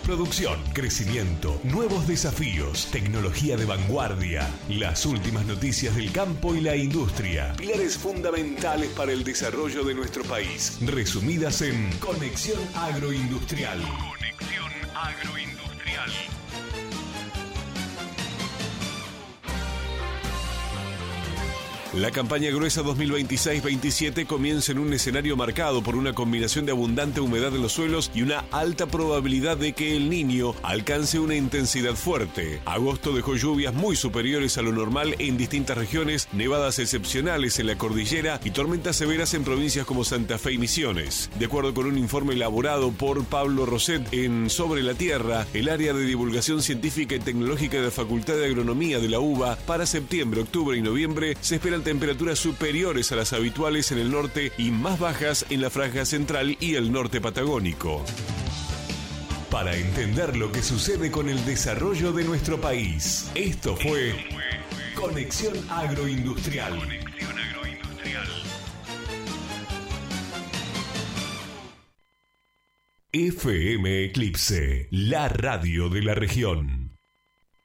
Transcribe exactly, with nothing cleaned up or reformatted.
Producción, crecimiento, nuevos desafíos, tecnología de vanguardia, las últimas noticias del campo y la industria, pilares fundamentales para el desarrollo de nuestro país, resumidas en Conexión Agroindustrial. Conexión Agroindustrial. La campaña gruesa dos mil veintiséis veintisiete comienza en un escenario marcado por una combinación de abundante humedad en los suelos y una alta probabilidad de que el Niño alcance una intensidad fuerte. Agosto dejó lluvias muy superiores a lo normal en distintas regiones, nevadas excepcionales en la cordillera y tormentas severas en provincias como Santa Fe y Misiones. De acuerdo con un informe elaborado por Pablo Roset en Sobre la Tierra, el área de divulgación científica y tecnológica de la Facultad de Agronomía de la UBA, para septiembre, octubre y noviembre se esperan temperaturas superiores a las habituales en el norte y más bajas en la franja central y el norte patagónico. Para entender lo que sucede con el desarrollo de nuestro país, esto fue Conexión Agroindustrial. Conexión Agroindustrial. F M Eclipse, la radio de la región.